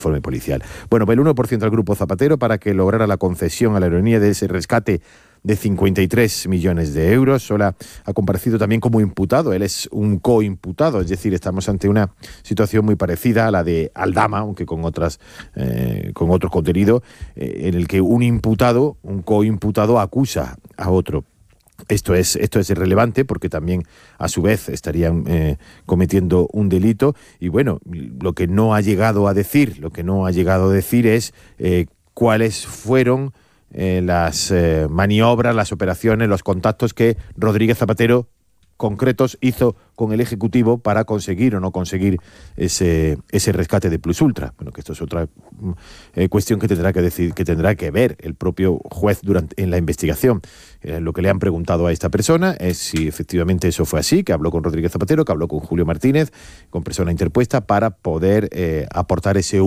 informe policial. Bueno, pues el 1% del Grupo Zapatero para que lograra la concesión a la aerolínea de ese rescate de 53 millones de euros. Sola ha comparecido también como imputado. Él es un coimputado, es decir, estamos ante una situación muy parecida a la de Aldama, aunque con otro contenido, en el que un imputado, un coimputado, acusa a otro. Esto es irrelevante porque también a su vez estarían cometiendo un delito y bueno, lo que no ha llegado a decir es cuáles fueron las maniobras, las operaciones, los contactos que Rodríguez Zapatero concretos hizo con el Ejecutivo para conseguir o no conseguir ese rescate de Plus Ultra. Bueno, que esto es otra cuestión que tendrá que ver el propio juez en la investigación. Lo que le han preguntado a esta persona es si efectivamente eso fue así, que habló con Rodríguez Zapatero, que habló con Julio Martínez, con persona interpuesta, para poder aportar ese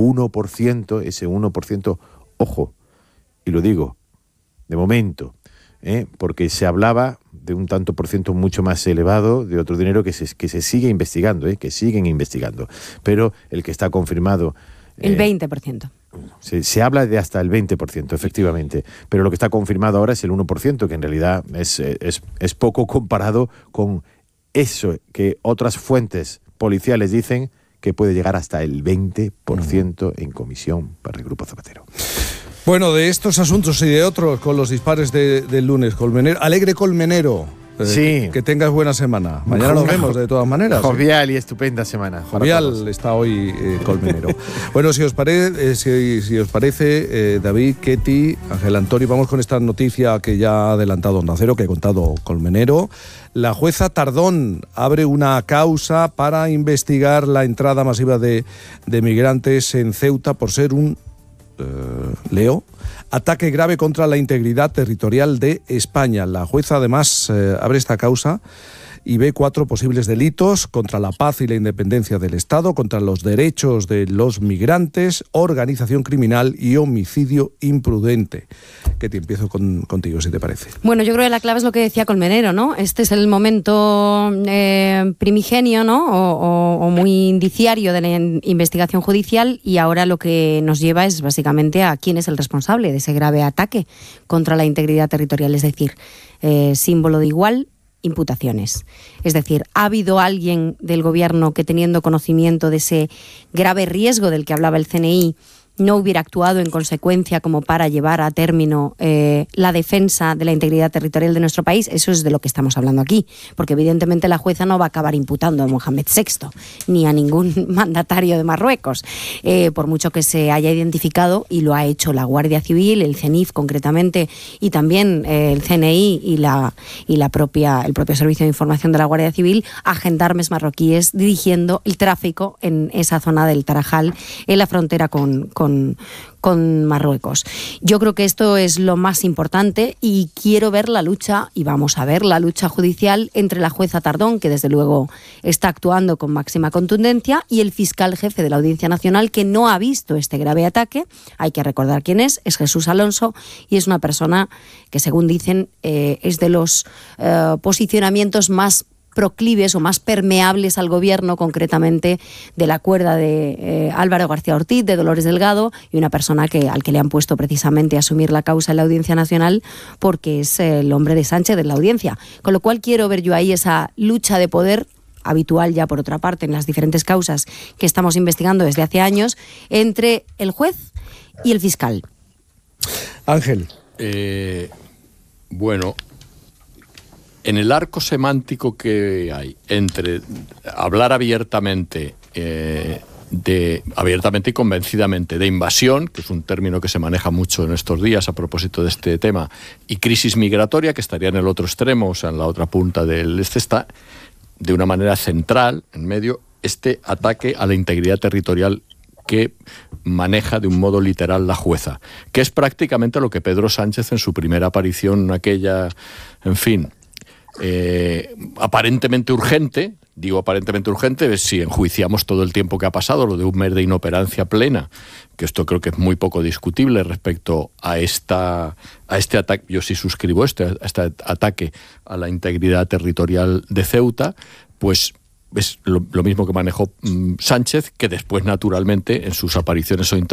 1%, ojo, y lo digo, de momento, porque se hablaba de un tanto por ciento mucho más elevado de otro dinero que se sigue investigando, que siguen investigando. Pero el que está confirmado... el 20%. Se habla de hasta el 20%, efectivamente. Pero lo que está confirmado ahora es el 1%, que en realidad es poco comparado con eso que otras fuentes policiales dicen que puede llegar hasta el 20% en comisión para el Grupo Zapatero. Bueno, de estos asuntos y de otros, con los dispares del lunes, Colmenero, alegre Colmenero. Sí. Que tengas buena semana. Mañana nos vemos de todas maneras. Jovial y estupenda semana. Jovial está hoy Colmenero. Bueno, si os parece, David, Ketty, Ángel Antonio, vamos con esta noticia que ya ha adelantado Onda Cero, que ha contado Colmenero. La jueza Tardón abre una causa para investigar la entrada masiva de migrantes en Ceuta por ser un ataque grave contra la integridad territorial de España. La jueza además abre esta causa y ve 4 posibles delitos: contra la paz y la independencia del Estado, contra los derechos de los migrantes, organización criminal y homicidio imprudente. Que te empiezo contigo, si te parece. Bueno, yo creo que la clave es lo que decía Colmenero, ¿no? Este es el momento primigenio, ¿no? O muy indiciario de la investigación judicial, y ahora lo que nos lleva es básicamente a quién es el responsable de ese grave ataque contra la integridad territorial, es decir, símbolo de igual, imputaciones. Es decir, ¿ha habido alguien del gobierno que, teniendo conocimiento de ese grave riesgo del que hablaba el CNI, no hubiera actuado en consecuencia como para llevar a término la defensa de la integridad territorial de nuestro país? Eso es de lo que estamos hablando aquí, porque evidentemente la jueza no va a acabar imputando a Mohamed VI ni a ningún mandatario de Marruecos, por mucho que se haya identificado, y lo ha hecho la Guardia Civil, el CENIF concretamente, y también el CNI y el propio Servicio de Información de la Guardia Civil, a gendarmes marroquíes dirigiendo el tráfico en esa zona del Tarajal, en la frontera con Marruecos. Yo creo que esto es lo más importante, y quiero ver la lucha, y vamos a ver la lucha judicial entre la jueza Tardón, que desde luego está actuando con máxima contundencia, y el fiscal jefe de la Audiencia Nacional, que no ha visto este grave ataque. Hay que recordar quién es Jesús Alonso, y es una persona que, según dicen, es de los posicionamientos más proclives o más permeables al gobierno, concretamente de la cuerda de Álvaro García Ortiz, de Dolores Delgado, y una persona al que le han puesto precisamente a asumir la causa en la Audiencia Nacional, porque es el hombre de Sánchez de la Audiencia. Con lo cual quiero ver yo ahí esa lucha de poder, habitual ya por otra parte en las diferentes causas que estamos investigando desde hace años, entre el juez y el fiscal. Ángel. Bueno, en el arco semántico que hay entre hablar abiertamente y convencidamente de invasión, que es un término que se maneja mucho en estos días a propósito de este tema, y crisis migratoria, que estaría en el otro extremo, o sea, en la otra punta del está de una manera central, en medio, este ataque a la integridad territorial que maneja de un modo literal la jueza, que es prácticamente lo que Pedro Sánchez en su primera aparición, aquella, en fin, aparentemente urgente, digo aparentemente urgente, si enjuiciamos todo el tiempo que ha pasado, lo de un mes de inoperancia plena, que esto creo que es muy poco discutible respecto a este ataque. Yo sí suscribo a este ataque a la integridad territorial de Ceuta, pues es lo mismo que manejó Sánchez, que después, naturalmente, en sus apariciones o